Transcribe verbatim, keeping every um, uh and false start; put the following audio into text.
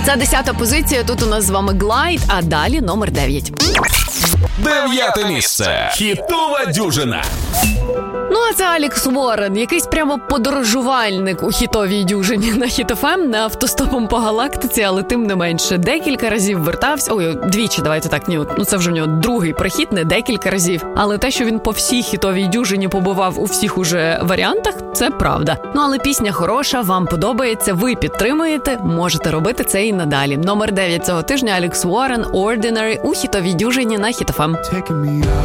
Це десята позиція, тут у нас з вами Глайд, а далі номер дев'ять. Дев'яте місце. Хітова дюжина. Ну, а це Алекс Уоррен, якийсь прямо подорожувальник у хітовій дюжині на Хіт еф ем, не автостопом по галактиці, але тим не менше. Декілька разів вертався, ой, двічі, давайте так, ні, ну це вже в нього другий прихід, не декілька разів. Але те, що він по всій хітовій дюжині побував у всіх уже варіантах, це правда. Ну, але пісня хороша, вам подобається, ви підтримуєте, можете робити це і надалі. Номер дев'ять цього тижня Алекс Уоррен, Ordinary у хітовій дюжині на Хіт еф ем.